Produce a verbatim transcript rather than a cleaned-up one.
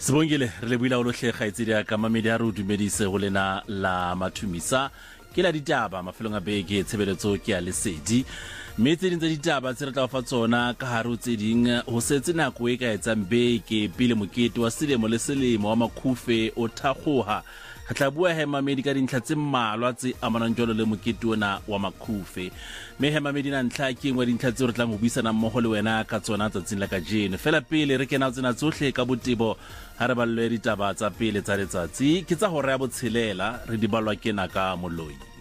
Sebongile re le buila o lohle kgaitsedi ya ka mamedi a re o dumedise go lena la mathumisa ke la ditaba mafelong a beke tshebeletso ke ya lesedi mme tse ding tsa ditaba tse re tla fa tsona ka haro tse ding ho setse nako e ka etsang beke pele mokete wa selemo le selemo wa makhufe o thakgoha re tla bua he mamedi ka dintlha tse mmalwa tse amanang jalo le mokete ona wa makhufe mme he mamedi na ntlha ke engwe dintlha tse re tlang go buisana mmogo le wena ka tsona tsatsing la kajeno fela pele re kena tsena tsohle ka botebo ha re balwe ditaba tsa pele tsa letsatsi ke tsa hore ya botshelela re di balwa ke naka moloi